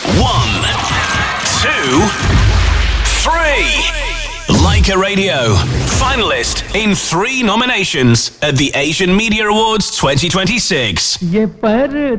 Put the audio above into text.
1, 2, 3. Leica Radio, finalist in 3 nominations at the Asian Media Awards 2026.